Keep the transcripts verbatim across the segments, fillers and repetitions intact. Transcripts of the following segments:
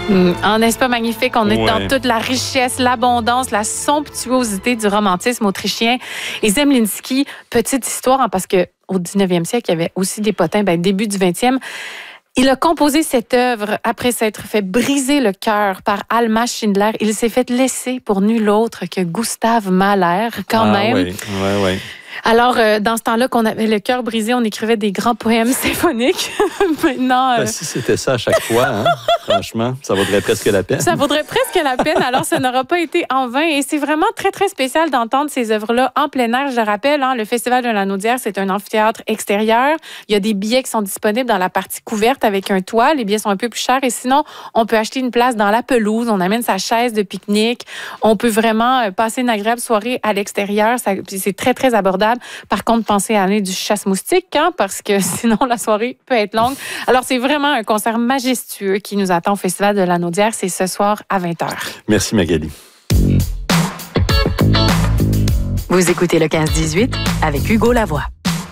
Mmh. Oh, n'est-ce pas magnifique? On est ouais. dans toute la richesse, l'abondance, la somptuosité du romantisme autrichien. Et Zemlinsky, petite histoire, hein, parce que au dix-neuvième siècle, il y avait aussi des potins, ben, début du vingtième. Il a composé cette œuvre après s'être fait briser le cœur par Alma Schindler. Il s'est fait laisser pour nul autre que Gustave Mahler, quand ah, même. Oui, oui, oui. Alors, euh, dans ce temps-là qu'on avait le cœur brisé, on écrivait des grands poèmes symphoniques. Maintenant... Euh... Ben, si c'était ça à chaque fois, hein, franchement, ça vaudrait presque la peine. Ça vaudrait presque la peine. Alors, ça n'aura pas été en vain. Et c'est vraiment très, très spécial d'entendre ces œuvres-là en plein air. Je le rappelle, hein, le Festival de la Naudière, c'est un amphithéâtre extérieur. Il y a des billets qui sont disponibles dans la partie couverte avec un toit. Les billets sont un peu plus chers. Et sinon, on peut acheter une place dans la pelouse. On amène sa chaise de pique-nique. On peut vraiment passer une agréable soirée à l'extérieur. Ça, puis c'est très, très abordable. Par contre, pensez à aller du chasse-moustique, hein, parce que sinon, la soirée peut être longue. Alors, c'est vraiment un concert majestueux qui nous attend au Festival de la Naudière. C'est ce soir à vingt heures. Merci, Magali. Vous écoutez le quinze dix-huit avec Hugo Lavoie.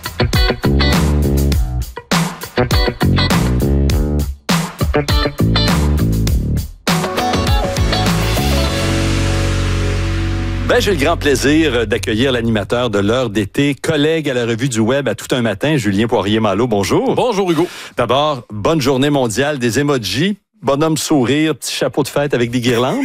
Ben, j'ai le grand plaisir d'accueillir l'animateur de l'heure d'été, collègue à la Revue du Web à tout un matin, Julien Poirier-Malo. Bonjour. Bonjour, Hugo. D'abord, bonne journée mondiale des emojis. Bonhomme sourire, petit chapeau de fête avec des guirlandes.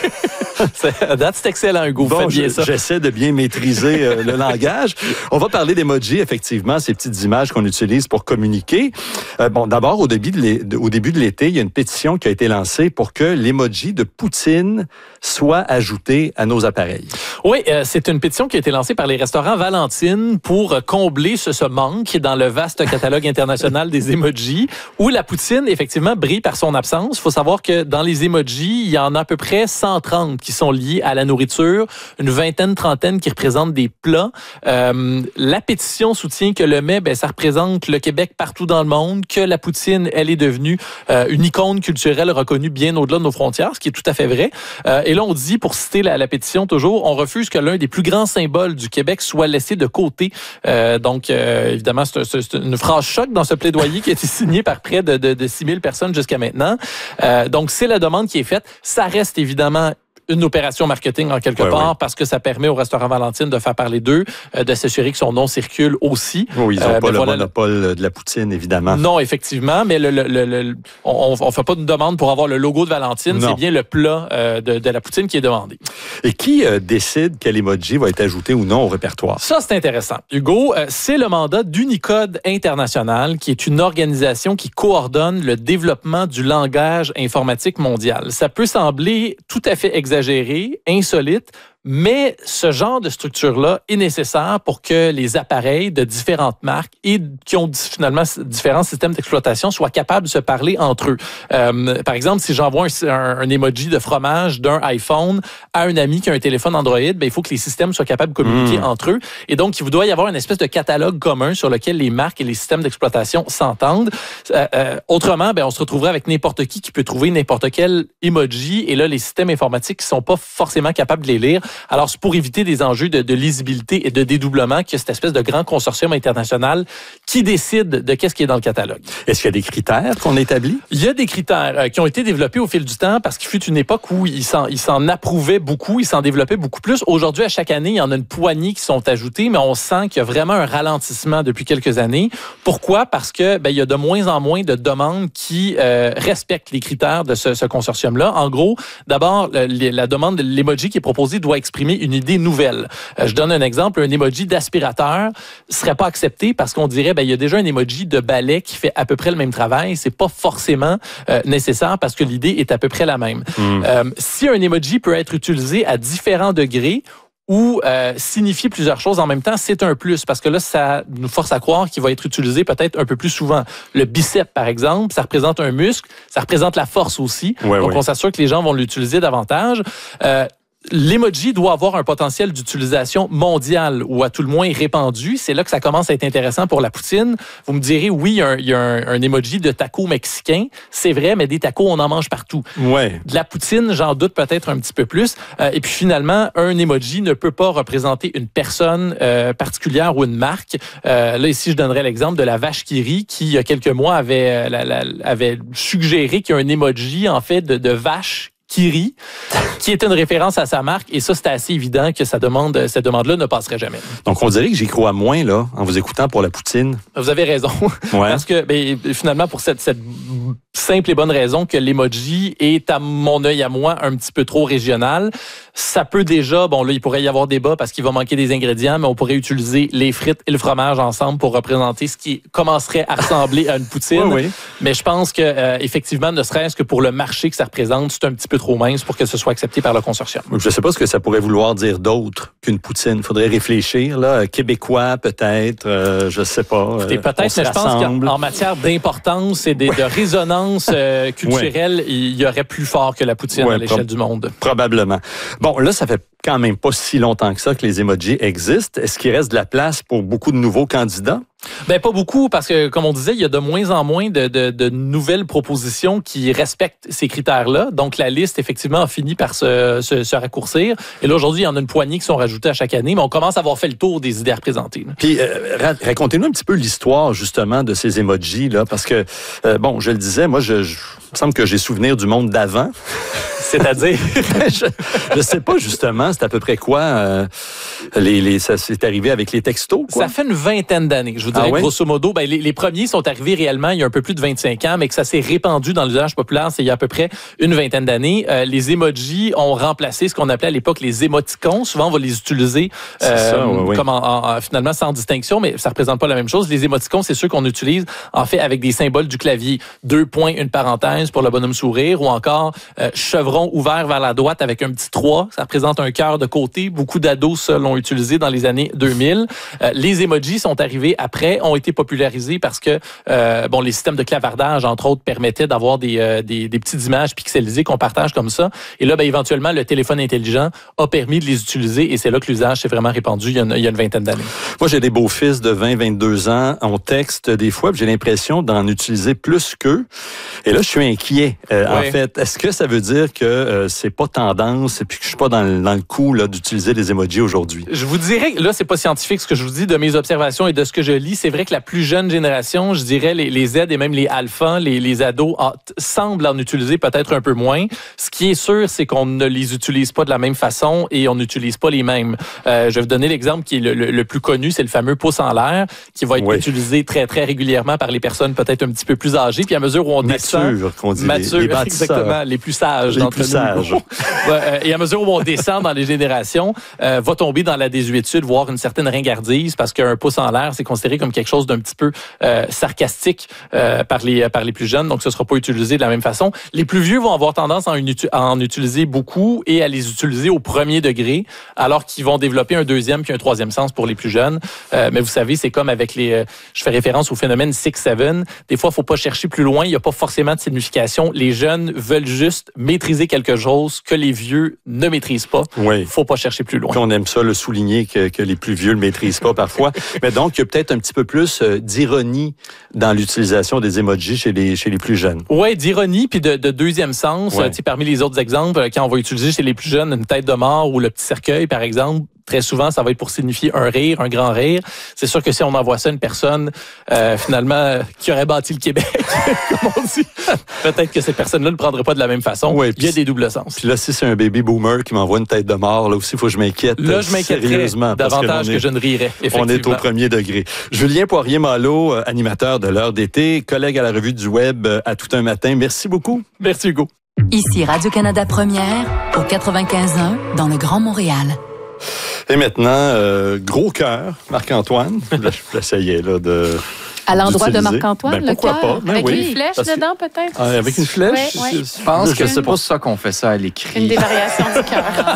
C'est excellent, Hugo. Bon, Faites bien ça. J'essaie de bien maîtriser euh, le langage. On va parler d'emojis, effectivement, ces petites images qu'on utilise pour communiquer. Euh, bon, d'abord, au début de, au début de l'été, il y a une pétition qui a été lancée pour que l'emoji de Poutine soit ajouté à nos appareils. Oui, euh, c'est une pétition qui a été lancée par les restaurants Valentine pour combler ce, ce manque dans le vaste catalogue international des emojis, où la poutine, effectivement, brille par son absence. Il faut savoir que dans les emojis, il y en a à peu près cent trente qui sont liés à la nourriture, une vingtaine, trentaine qui représentent des plats. Euh, la pétition soutient que le mets, ben, ça représente le Québec partout dans le monde, que la poutine, elle est devenue euh, une icône culturelle reconnue bien au-delà de nos frontières, ce qui est tout à fait vrai. Euh, et là, on dit, pour citer la, la pétition toujours, on refuse que l'un des plus grands symboles du Québec soit laissé de côté. Euh, donc, euh, évidemment, c'est, c'est, c'est une phrase choc dans ce plaidoyer qui a été signé par près de, de, de six mille personnes jusqu'à maintenant. Euh, donc, c'est la demande qui est faite. Ça reste évidemment une opération marketing en quelque ouais, part ouais. parce que ça permet au restaurant Valentine de faire parler d'eux, euh, de s'assurer que son nom circule aussi. Oui, ils n'ont euh, pas le voilà, monopole de la poutine, évidemment. Non, effectivement, mais le, le, le, le, on ne fait pas de demande pour avoir le logo de Valentine. Non. C'est bien le plat euh, de, de la poutine qui est demandé. Et qui euh, décide quel emoji va être ajouté ou non au répertoire? Ça, c'est intéressant. Hugo, euh, c'est le mandat d'Unicode International, qui est une organisation qui coordonne le développement du langage informatique mondial. Ça peut sembler tout à fait exagéré, insolite, mais ce genre de structure-là est nécessaire pour que les appareils de différentes marques et qui ont finalement différents systèmes d'exploitation soient capables de se parler entre eux. Euh, par exemple, si j'envoie un, un, un emoji de fromage d'un iPhone à un ami qui a un téléphone Android, ben, il faut que les systèmes soient capables de communiquer mmh. entre eux. Et donc, il doit y avoir une espèce de catalogue commun sur lequel les marques et les systèmes d'exploitation s'entendent. Euh, euh, autrement, ben, on se retrouverait avec n'importe qui qui peut trouver n'importe quel emoji. Et là, les systèmes informatiques qui sont pas forcément capables de les lire. Alors, c'est pour éviter des enjeux de, de lisibilité et de dédoublement qu'il y a cette espèce de grand consortium international qui décide de qu'est-ce qui est dans le catalogue. Est-ce qu'il y a des critères qu'on établit? Il y a des critères euh, qui ont été développés au fil du temps parce qu'il fut une époque où ils s'en, ils s'en approuvaient beaucoup, ils s'en développaient beaucoup plus. Aujourd'hui, à chaque année, il y en a une poignée qui sont ajoutés, mais on sent qu'il y a vraiment un ralentissement depuis quelques années. Pourquoi? Parce que ben, il y a de moins en moins de demandes qui euh, respectent les critères de ce, ce consortium-là. En gros, d'abord, le, la demande de l'emoji qui est proposé doit exprimer une idée nouvelle. Euh, je donne un exemple, un emoji d'aspirateur serait pas accepté parce qu'on dirait ben il y a déjà un emoji de balai qui fait à peu près le même travail, c'est pas forcément euh, nécessaire parce que l'idée est à peu près la même. Mmh. Euh, si un emoji peut être utilisé à différents degrés ou euh, signifier plusieurs choses en même temps, c'est un plus, parce que là, ça nous force à croire qu'il va être utilisé peut-être un peu plus souvent. Le bicep, par exemple, ça représente un muscle, ça représente la force aussi, ouais, donc ouais. on s'assure que les gens vont l'utiliser davantage. Euh, l'emoji doit avoir un potentiel d'utilisation mondiale ou à tout le moins répandu. C'est là que ça commence à être intéressant pour la poutine. Vous me direz, oui, il y a un, il y a un, un emoji de taco mexicain. C'est vrai, mais des tacos, on en mange partout. Ouais. De la poutine, j'en doute peut-être un petit peu plus. Euh, et puis finalement, un emoji ne peut pas représenter une personne euh, particulière ou une marque. Euh, là, ici, je donnerais l'exemple de la vache qui rit qui, il y a quelques mois, avait, la, la, avait suggéré qu'il y a un emoji, en fait, de, de vache qui rit, qui est une référence à sa marque. Et ça, c'était assez évident que sa demande, cette demande-là ne passerait jamais. Donc, on dirait que j'y crois moins, là, en vous écoutant pour la poutine. Vous avez raison. Ouais. Parce que, ben, finalement, pour cette, cette simple et bonne raison que l'emoji est, à mon œil à moi, un petit peu trop régional, ça peut déjà, bon, là, il pourrait y avoir débat parce qu'il va manquer des ingrédients, mais on pourrait utiliser les frites et le fromage ensemble pour représenter ce qui commencerait à ressembler à une poutine. Oui, oui. Mais je pense que, euh, effectivement, ne serait-ce que pour le marché que ça représente, c'est un petit peu trop mince pour que ce soit accepté par le consortium. Je ne sais pas ce que ça pourrait vouloir dire d'autre qu'une poutine. Il faudrait réfléchir, là. Québécois, peut-être, euh, je ne sais pas. Écoutez, peut-être, mais je pense qu'en matière d'importance et de, de résonance euh, culturelle, ouais. il y aurait plus fort que la poutine ouais, à l'échelle prob- du monde. Probablement. Bon, là, ça fait quand même pas si longtemps que ça que les emojis existent. Est-ce qu'il reste de la place pour beaucoup de nouveaux candidats? Ben pas beaucoup, parce que, comme on disait, il y a de moins en moins de, de, de nouvelles propositions qui respectent ces critères-là. Donc, la liste, effectivement, a fini par se, se, se raccourcir. Et là, aujourd'hui, il y en a une poignée qui sont rajoutées à chaque année, mais on commence à avoir fait le tour des idées représentées. Là. Puis, euh, racontez-nous un petit peu l'histoire, justement, de ces emojis, là, parce que, euh, bon, je le disais, moi, je, je il me semble que j'ai souvenir du monde d'avant. C'est-à-dire? je ne sais pas, justement, c'est à peu près quoi, euh, les, les, ça s'est arrivé avec les textos, quoi? Ça fait une vingtaine d'années, je vous dirais, ah ouais? grosso modo. Ben, les, les premiers sont arrivés réellement il y a un peu plus de vingt-cinq ans, mais que ça s'est répandu dans l'usage populaire, c'est il y a à peu près une vingtaine d'années. Euh, les emojis ont remplacé ce qu'on appelait à l'époque les émoticônes. Souvent, on va les utiliser euh, ça, ouais, ouais. comme en, en, finalement sans distinction, mais ça représente pas la même chose. Les émoticônes, c'est ceux qu'on utilise en fait avec des symboles du clavier. Deux points, une parenthèse pour le bonhomme sourire, ou encore euh, chevron ouvert vers la droite avec un petit trois. Ça représente un cœur de côté. Beaucoup d'ados ça, l'ont utilisé dans les années deux mille. Euh, les emojis sont arrivés après, ont été popularisés parce que euh, bon, les systèmes de clavardage, entre autres, permettaient d'avoir des, euh, des, des petites images pixelisées qu'on partage comme ça. Et là, ben, éventuellement, le téléphone intelligent a permis de les utiliser et c'est là que l'usage s'est vraiment répandu il y a une, il y a une vingtaine d'années. Moi, j'ai des beaux-fils de vingt, vingt-deux ans. On texte des fois, j'ai l'impression d'en utiliser plus qu'eux. Et là, je suis inquiet. Euh, oui. En fait, est-ce que ça veut dire que euh, c'est pas tendance et puis que je suis pas dans le, dans le coup là, d'utiliser les emojis aujourd'hui? Je vous dirais, là, c'est pas scientifique ce que je vous dis de mes observations et de ce que je lis. C'est vrai que la plus jeune génération, je dirais les, les Z et même les alphas, les, les ados, en, semblent en utiliser peut-être un peu moins. Ce qui est sûr, c'est qu'on ne les utilise pas de la même façon et on n'utilise pas les mêmes. Euh, je vais vous donner l'exemple qui est le, le, le plus connu, c'est le fameux pouce en l'air qui va être oui. utilisé très, très régulièrement par les personnes peut-être un petit peu plus âgées. Puis à mesure où on Mature, descend... qu'on dit. Mature, les, les exactement. Les plus sages. Les plus sages. Et à mesure où on descend dans les générations, euh, va tomber dans la désuétude, voire une certaine ringardise, parce qu'un pouce en l'air, c'est considéré comme quelque chose d'un petit peu euh, sarcastique euh, par les par les plus jeunes, donc ce ne sera pas utilisé de la même façon. Les plus vieux vont avoir tendance à en, utu- à en utiliser beaucoup et à les utiliser au premier degré, alors qu'ils vont développer un deuxième puis un troisième sens pour les plus jeunes. Euh, mais vous savez, c'est comme avec les... Euh, je fais référence au phénomène six sept. Des fois, il ne faut pas chercher plus loin, il n'y a pas forcément de signification. Les jeunes veulent juste maîtriser quelque chose que les vieux ne maîtrisent pas. Oui. Il ne faut pas chercher plus loin. Puis on aime ça, le souligner que, que les plus vieux ne le maîtrisent pas parfois. Mais donc, il y a peut-être un petit peu plus euh, d'ironie dans l'utilisation des emojis chez les, chez les plus jeunes. Oui, d'ironie, puis de, de deuxième sens. Ouais. Euh, parmi les autres exemples, quand on va utiliser chez les plus jeunes une tête de mort ou le petit cercueil, par exemple, très souvent, ça va être pour signifier un rire, un grand rire. C'est sûr que si on envoie ça à une personne, euh, finalement, qui aurait bâti le Québec, comme on dit, peut-être que cette personne-là ne le prendrait pas de la même façon. Ouais, il y a des doubles sens. Puis là, si c'est un baby boomer qui m'envoie une tête de mort, là aussi, il faut que je m'inquiète. Là, je m'inquiéterais davantage que, que je ne rirais, effectivement. On est au premier degré. Julien Poirier-Malo, animateur de l'heure d'été, collègue à la Revue du Web à tout un matin. Merci beaucoup. Merci, Hugo. Ici Radio-Canada Première, au quatre-vingt-quinze un, dans le Grand Montréal. Et maintenant, euh, gros cœur, Marc-Antoine. Là, je essayais là, de... À l'endroit de d'utiliser. Marc-Antoine, Ben, le pourquoi cœur. pas? Ben Avec oui. une flèche Parce que- dedans, peut-être? Ah, avec une flèche? Ouais, ouais. c'est- Je pense que je- c'est pour ça qu'on fait ça à Une l'écrit. des variations du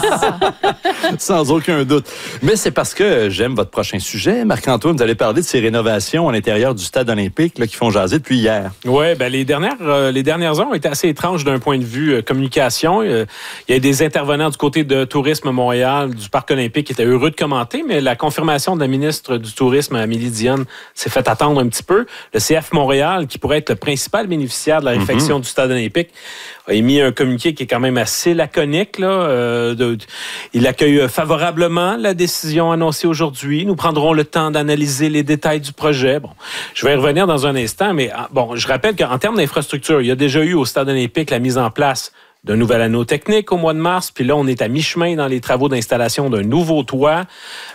cœur. Sans aucun doute. Mais c'est parce que j'aime votre prochain sujet. Marc-Antoine, vous allez parler de ces rénovations à l'intérieur du stade olympique là, qui font jaser depuis hier. Oui, ben les dernières euh, les dernières heures ont été assez étranges d'un point de vue euh, communication. Euh, il y a des intervenants du côté de Tourisme Montréal, du Parc olympique, qui étaient heureux de commenter, mais la confirmation de la ministre du Tourisme, Amélie Dionne, s'est fait attendre un petit peu. Le C F Montréal, qui pourrait être le principal bénéficiaire de la réfection mm-hmm. du stade olympique, a émis un communiqué qui est quand même assez laconique. Là, euh, de, il accueille favorablement la décision annoncée aujourd'hui. Nous prendrons le temps d'analyser les détails du projet. Bon, je vais y revenir dans un instant, mais bon, je rappelle qu'en termes d'infrastructure, il y a déjà eu au stade olympique la mise en place d'un nouvel anneau technique au mois de mars, puis là, on est à mi-chemin dans les travaux d'installation d'un nouveau toit.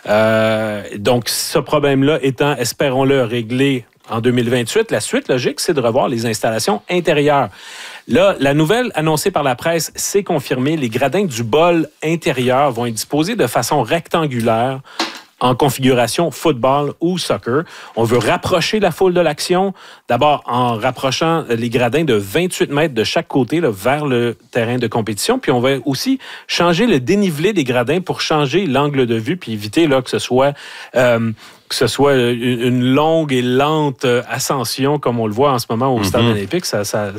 Euh, donc, ce problème-là étant, espérons-le, réglé en deux mille vingt-huit, la suite logique, c'est de revoir les installations intérieures. Là, la nouvelle annoncée par la presse s'est confirmée. Les gradins du bol intérieur vont être disposés de façon rectangulaire en configuration football ou soccer. On veut rapprocher la foule de l'action, d'abord en rapprochant les gradins de vingt-huit mètres de chaque côté là, vers le terrain de compétition, puis on va aussi changer le dénivelé des gradins pour changer l'angle de vue, puis éviter là, que ce soit... Euh, que ce soit une longue et lente ascension, comme on le voit en ce moment au mm-hmm. stade olympique, ça... ça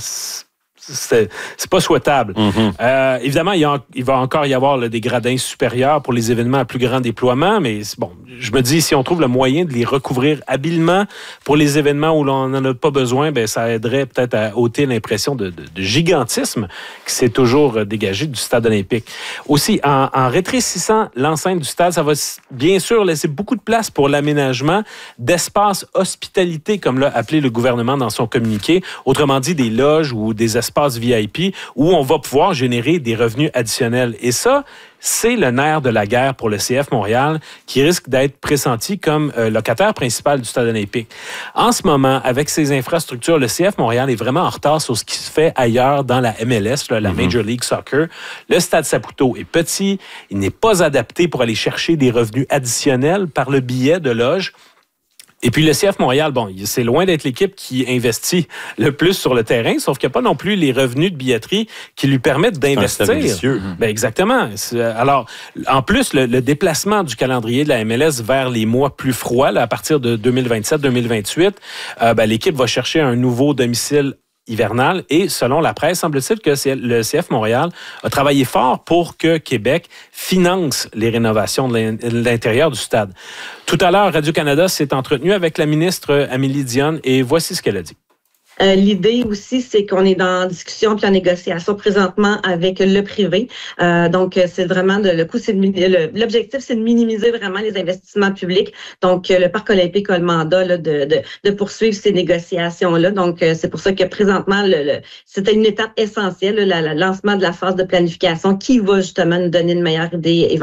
C'est, c'est pas souhaitable. Mm-hmm. Euh, évidemment, il, y a, il va encore y avoir là, des gradins supérieurs pour les événements à plus grand déploiement, mais bon, je me dis, si on trouve le moyen de les recouvrir habilement pour les événements où l'on n'en a pas besoin, ben, ça aiderait peut-être à ôter l'impression de, de, de gigantisme qui s'est toujours dégagé du stade olympique. Aussi, en, en rétrécissant l'enceinte du stade, ça va bien sûr laisser beaucoup de place pour l'aménagement d'espaces hospitalité, comme l'a appelé le gouvernement dans son communiqué, autrement dit des loges ou des espaces V I P où on va pouvoir générer des revenus additionnels. Et ça, c'est le nerf de la guerre pour le C F Montréal qui risque d'être pressenti comme euh, locataire principal du stade olympique. En ce moment, avec ses infrastructures, le C F Montréal est vraiment en retard sur ce qui se fait ailleurs dans la M L S, là, la mm-hmm. Major League Soccer. Le stade Saputo est petit, il n'est pas adapté pour aller chercher des revenus additionnels par le billet de loge. Et puis le C F Montréal, bon, c'est loin d'être l'équipe qui investit le plus sur le terrain, sauf qu'il n'y a pas non plus les revenus de billetterie qui lui permettent d'investir. Ben exactement. Alors, en plus, le, le déplacement du calendrier de la M L S vers les mois plus froids, là, à partir de deux mille vingt-sept deux mille vingt-huit, euh, ben, l'équipe va chercher un nouveau domicile hivernale. Et selon la presse, semble-t-il que le C F Montréal a travaillé fort pour que Québec finance les rénovations de l'intérieur du stade. Tout à l'heure, Radio-Canada s'est entretenu avec la ministre Amélie Dionne et voici ce qu'elle a dit. Euh, l'idée aussi, c'est qu'on est dans discussion puis en négociation présentement avec le privé. Euh, donc, c'est vraiment de, le coût, c'est de, le, l'objectif, c'est de minimiser vraiment les investissements publics. Donc, le Parc olympique a le mandat là, de, de, de poursuivre ces négociations-là. Donc, c'est pour ça que présentement, le, le, c'était une étape essentielle, là, le lancement de la phase de planification qui va justement nous donner une meilleure idée